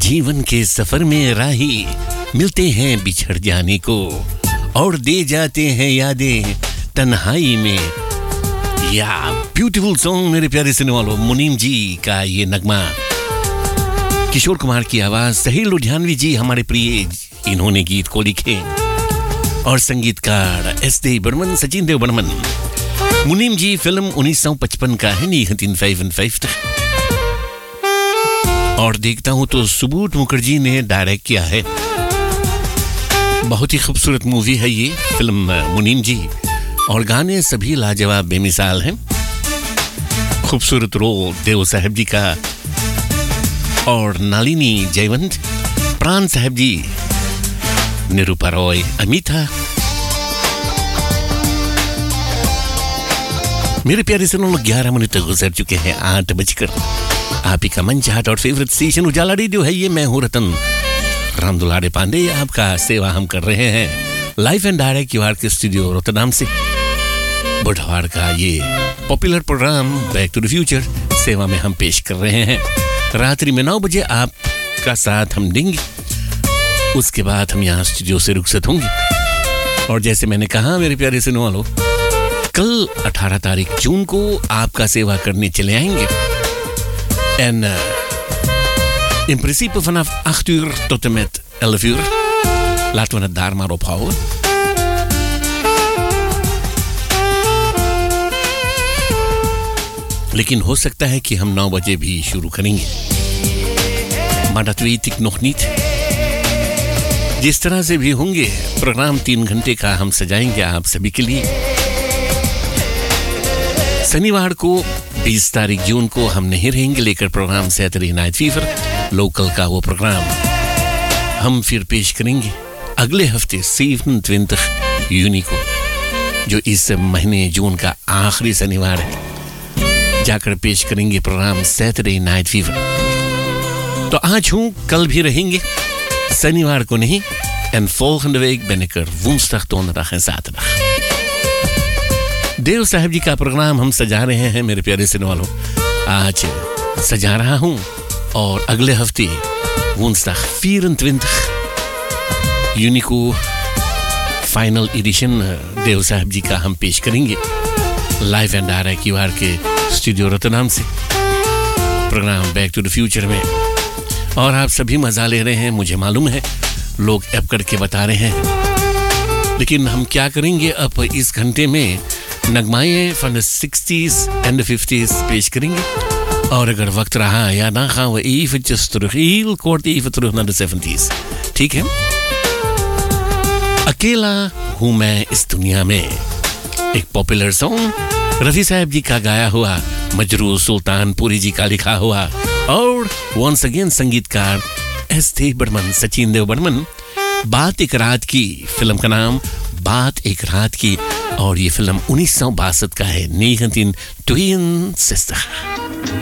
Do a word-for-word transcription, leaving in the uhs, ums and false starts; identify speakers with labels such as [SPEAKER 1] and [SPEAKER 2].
[SPEAKER 1] जीवन के सफर में राही मिलते हैं बिछड़ जाने को और दे जाते हैं यादें तन्हाई में। या ब्यूटीफुल सॉन्ग मेरे प्यारे सुनने वालों, मुनीम जी का ये नगमा, किशोर कुमार की आवाज, सहील लुधियानवी जी हमारे प्रिय, इन्होंने गीत को लिखे और संगीतकार एस देव बर्मन, सचिन देव बर्मन। मुनीम जी फिल्म उन्नीस सौ पचपन का है, नाइनटीन पचपन, और देखता हूं तो सुबोध मुखर्जी ने डायरेक्ट किया है। बहुत ही खूबसूरत मूवी है ये फिल्म मुनीम जी, और गाने सभी लाजवाब बेमिसाल हैं। खूबसूरत रोल देव साहब जी का और नालिनी जयवंत, प्राण साहब जी, निरूपा रॉय, अमिता। मेरे प्यारे सुनो लोग, ग्यारह मिनट गुजर चुके हैं आठ बजकर। आप ही का मंच हाट और फेवरेट स्टेशन उजाला रेडियो है ये। मैं हूं रतन रामदुलारे पांडे, आपका सेवा हम कर रहे हैं लाइव एंड डायरेक्ट क्यूआर के स्टूडियो रोटरडाम से। बुधवार का ये popular programme back to the future सेवा में हम पेश कर रहे हैं। रात्रि में नौ बजे आपका साथ हम देंगे, उसके बाद हम यहाँ स्टूडियो से रुखसत होंगे। और जैसे मैंने कहा मेरे प्यारे सुनने वालों, कल अठारह तारीख जून को आपका सेवा करने चले आएंगे। En uh, in principe vanaf acht uur tot en met elf uur. Laten we het daar maar op houden. लेकिन हो सकता है कि हम नौ बजे भी शुरू करेंगे, maar dat weet ik nog niet. जिस तरह से भी होंगे प्रोग्राम तीन घंटे का हम सजाएंगे आप सभी के लिए। शनिवार को बीस तारीख जून को हम नहीं रहेंगे, लेकर programme Saturday night fever local का वो प्रोग्राम हम फिर पेश करेंगे अगले हफ्ते सत्ताईस यूनी को, जो इस महीने जून का आखिरी शनिवार है। जाकर पेश करेंगे प्रोग्राम सैटरडे नाइट फीवर। तो आज हूँ, कल भी रहेंगे, शनिवार को नहीं। En volgende week ben ik er woensdag, donderdag en zaterdag। देव साहब जी का प्रोग्राम हम सजा रहे हैं मेरे प्यारे सुनने वालों। आज सजा रहा हूं और अगले हफ्ते woensdag vierentwintig juni को फाइनल एडिशन देव साहब जी का हम पेश करेंगे लाइव एंड डायरेक्ट क्यूआर के स्टूडियो रोटरडाम से, programme back to the future में। और आप सभी मजा ले रहे हैं, मुझे मालूम है, लोग ऐप करके बता रहे हैं। लेकिन हम क्या करेंगे अब इस घंटे में, नगमाएं van de sixties en de fifties पेश करेंगे। और अगर वक्त रहा या ना, gaan we eventjes terug, heel kort even terug naar de seventies। ठीक है? अकेला हूँ मैं इस दुनिया में, एक पॉपुलर सॉन्ग रफी साहब जी का गाया हुआ, मजरूर सुल्तानपुरी जी का लिखा हुआ, और वंस अगेन संगीतकार एस देव बर्मन, सचिन देव बर्मन। बात एक रात की, फिल्म का नाम बात एक रात की, और ये फिल्म उन्नीस सौ बासठ का है, नाइनटीन ट्वेंटी सिक्स।